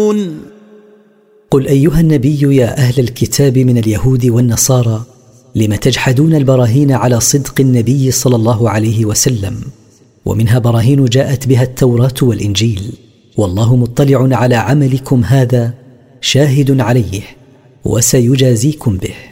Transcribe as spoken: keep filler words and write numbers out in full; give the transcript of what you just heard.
تجحدون. قل أيها النبي يا أهل الكتاب من اليهود والنصارى لم تجحدون البراهين على صدق النبي صلى الله عليه وسلم؟ ومنها براهين جاءت بها التوراة والإنجيل، والله مطلع على عملكم هذا شاهد عليه وسيجازيكم به.